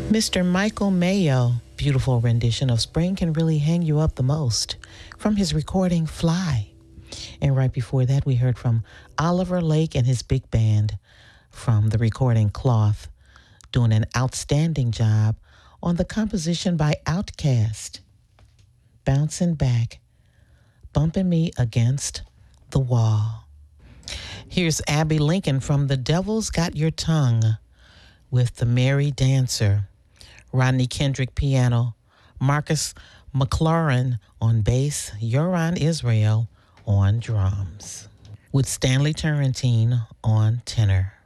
Mr. Michael Mayo, beautiful rendition of Spring Can Really Hang You Up the Most from his recording Fly. And right before that, we heard from Oliver Lake and his big band from the recording Cloth, doing an outstanding job on the composition by Outkast, Bouncing Back, Bumping Me Against the Wall. Here's Abby Lincoln from The Devil's Got Your Tongue with The Merry Dancer, Rodney Kendrick piano, Marcus McLaurin on bass, Yoran Israel on drums, with Stanley Turrentine on tenor.